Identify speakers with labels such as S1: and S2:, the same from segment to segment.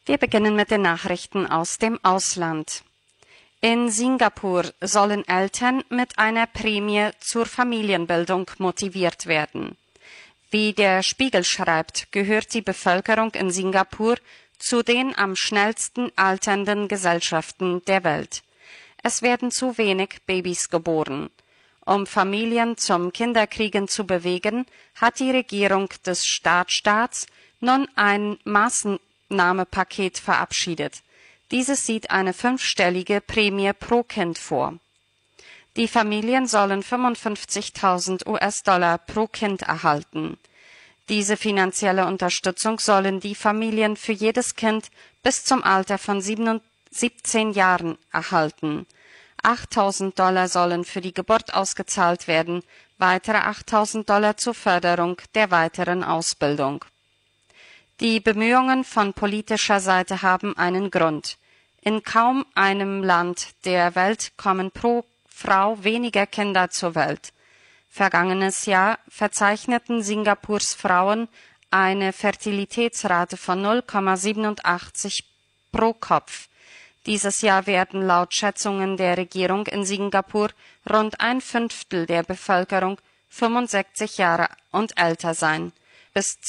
S1: Wir beginnen mit den Nachrichten aus dem Ausland. In Singapur sollen Eltern mit einer Prämie zur Familienbildung motiviert werden. Wie der Spiegel schreibt, gehört die Bevölkerung in Singapur zu den am schnellsten alternden Gesellschaften der Welt. Es werden zu wenig Babys geboren. Um Familien zum Kinderkriegen zu bewegen, hat die Regierung des Stadtstaats nun ein Maßnahmenpaket verabschiedet. Dieses sieht eine 5-stellige Prämie pro Kind vor. Die Familien sollen 55.000 US-Dollar pro Kind erhalten. Diese finanzielle Unterstützung sollen die Familien für jedes Kind bis zum Alter von 17 Jahren erhalten. 8.000 Dollar sollen für die Geburt ausgezahlt werden, weitere 8.000 Dollar zur Förderung der weiteren Ausbildung. Die Bemühungen von politischer Seite haben einen Grund. In kaum einem Land der Welt kommen pro Frau weniger Kinder zur Welt. Vergangenes Jahr verzeichneten Singapurs Frauen eine Fertilitätsrate von 0,87 pro Kopf. Dieses Jahr werden laut Schätzungen der Regierung in Singapur rund 1/5 der Bevölkerung 65 Jahre und älter sein. Bis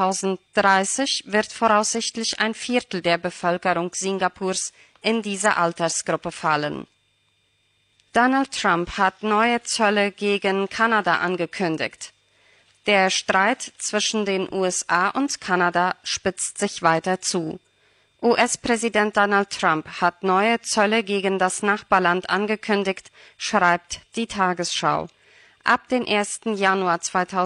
S1: 2030 wird voraussichtlich 1/4 der Bevölkerung Singapurs in diese Altersgruppe fallen. Donald Trump hat neue Zölle gegen Kanada angekündigt. Der Streit zwischen den USA und Kanada spitzt sich weiter zu. US-Präsident Donald Trump hat neue Zölle gegen das Nachbarland angekündigt, schreibt die Tagesschau. Ab dem 1. Januar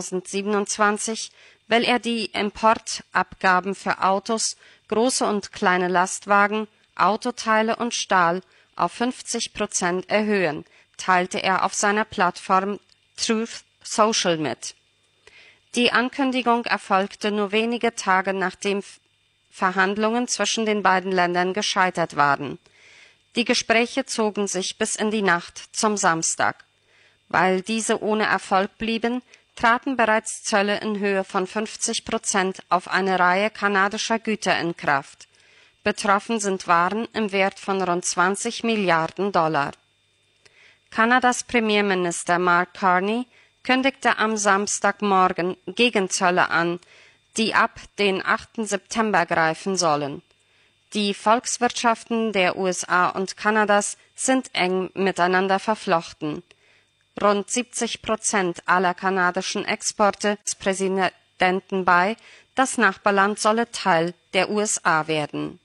S1: 2027 will er die Importabgaben für Autos, große und kleine Lastwagen, Autoteile und Stahl auf 50% erhöhen, teilte er auf seiner Plattform Truth Social mit. Die Ankündigung erfolgte nur wenige Tage nachdem Verhandlungen zwischen den beiden Ländern gescheitert waren. Die Gespräche zogen sich bis in die Nacht zum Samstag. Weil diese ohne Erfolg blieben, traten bereits Zölle in Höhe von 50% auf eine Reihe kanadischer Güter in Kraft. Betroffen sind Waren im Wert von rund 20 Milliarden Dollar. Kanadas Premierminister Mark Carney kündigte am Samstagmorgen Gegenzölle an, die ab den 8. September greifen sollen. Die Volkswirtschaften der USA und Kanadas sind eng miteinander verflochten. Rund 70% aller kanadischen Exporte des Präsidenten bei, das Nachbarland solle Teil der USA werden.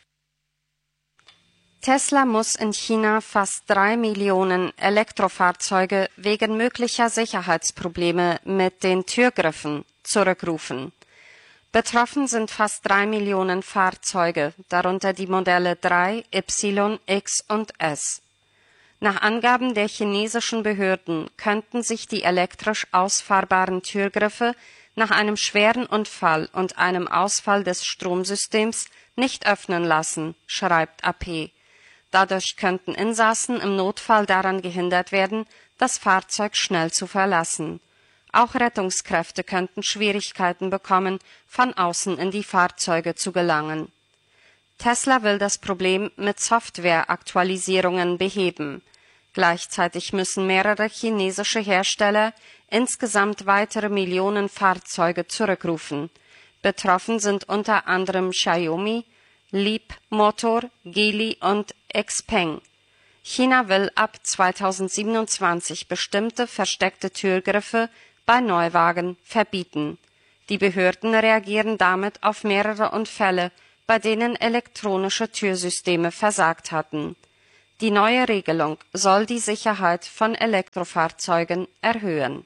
S1: Tesla muss in China fast 3 Millionen Elektrofahrzeuge wegen möglicher Sicherheitsprobleme mit den Türgriffen zurückrufen. Betroffen sind fast 3 Millionen Fahrzeuge, darunter die Modelle 3, Y, X und S. Nach Angaben der chinesischen Behörden könnten sich die elektrisch ausfahrbaren Türgriffe nach einem schweren Unfall und einem Ausfall des Stromsystems nicht öffnen lassen, schreibt AP. Dadurch könnten Insassen im Notfall daran gehindert werden, das Fahrzeug schnell zu verlassen. Auch Rettungskräfte könnten Schwierigkeiten bekommen, von außen in die Fahrzeuge zu gelangen. Tesla will das Problem mit Softwareaktualisierungen beheben. Gleichzeitig müssen mehrere chinesische Hersteller insgesamt weitere Millionen Fahrzeuge zurückrufen. Betroffen sind unter anderem Xiaomi, Leapmotor, Geely und Xpeng. China will ab 2027 bestimmte versteckte Türgriffe bei Neuwagen verbieten. Die Behörden reagieren damit auf mehrere Unfälle, bei denen elektronische Türsysteme versagt hatten. Die neue Regelung soll die Sicherheit von Elektrofahrzeugen erhöhen.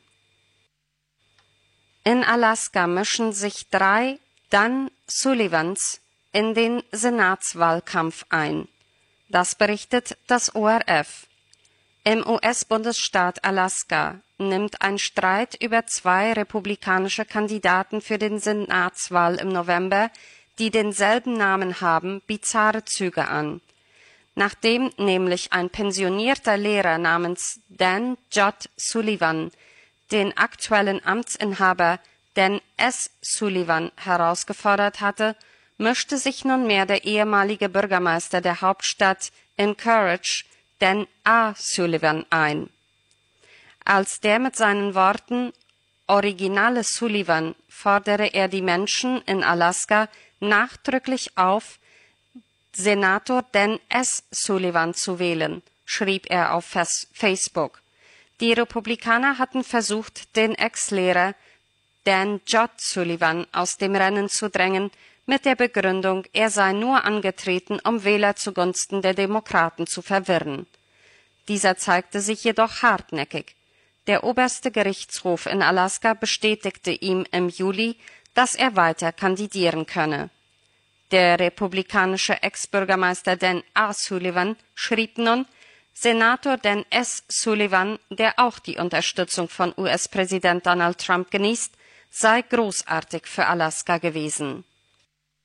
S1: In Alaska mischen sich 3 Dan Sullivans in den Senatswahlkampf ein. Das berichtet das ORF. Im US-Bundesstaat Alaska nimmt ein Streit über 2 republikanische Kandidaten für den Senatswahl im November, die denselben Namen haben, bizarre Züge an. Nachdem nämlich ein pensionierter Lehrer namens Dan J. Sullivan den aktuellen Amtsinhaber Dan S. Sullivan herausgefordert hatte, mischte sich nunmehr der ehemalige Bürgermeister der Hauptstadt Anchorage, Dan A. Sullivan, ein. Als der mit seinen Worten »Originale Sullivan« fordere er die Menschen in Alaska nachdrücklich auf, Senator Dan S. Sullivan zu wählen, schrieb er auf Facebook. Die Republikaner hatten versucht, den Ex-Lehrer Dan J. Sullivan aus dem Rennen zu drängen, mit der Begründung, er sei nur angetreten, um Wähler zugunsten der Demokraten zu verwirren. Dieser zeigte sich jedoch hartnäckig. Der oberste Gerichtshof in Alaska bestätigte ihm im Juli, dass er weiter kandidieren könne. Der republikanische Ex-Bürgermeister Dan A. Sullivan schrieb nun, Senator Dan S. Sullivan, der auch die Unterstützung von US-Präsident Donald Trump genießt, sei großartig für Alaska gewesen.